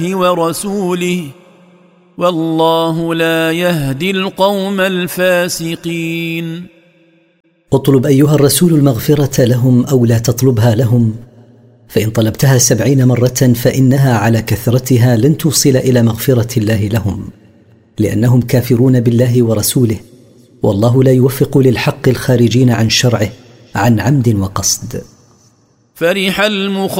ورسوله والله لا يهدي القوم الفاسقين. اطلب أيها الرسول المغفرة لهم أو لا تطلبها لهم، فإن طلبتها 70 مرة فإنها على كثرتها لن توصل إلى مغفرة الله لهم، لأنهم كافرون بالله ورسوله، والله لا يوفق للحق الخارجين عن شرعه عن عمد وقصد. فرح